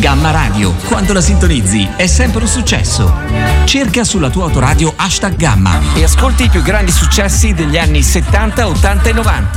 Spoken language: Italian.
Gamma Radio, quando la sintonizzi è sempre un successo. Cerca sulla tua autoradio #Gamma e ascolti i più grandi successi degli anni 70, 80 e 90.